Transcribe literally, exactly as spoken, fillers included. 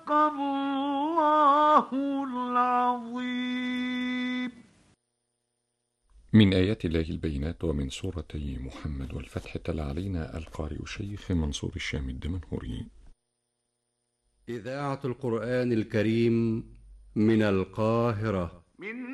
صدق الله العظيم. من آيات الله البينات ومن سورتي محمد والفتح تلا علينا القارئ الشيخ منصور الشام الدمنهوري. إذاعة القرآن الكريم من القاهرة. من